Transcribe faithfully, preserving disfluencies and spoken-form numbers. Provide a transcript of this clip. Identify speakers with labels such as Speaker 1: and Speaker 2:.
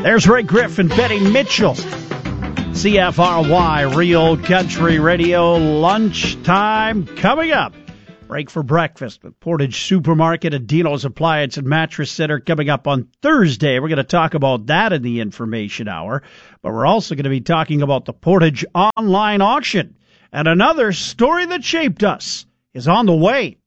Speaker 1: There's Ray Griffin, Betty Mitchell. C F R Y, Real Country Radio, lunchtime coming up. Break for breakfast with Portage Supermarket and Dino's Appliance and Mattress Center coming up on Thursday. We're going to talk about that in the information hour, but we're also going to be talking about the Portage online auction. And another story that shaped us is on the way.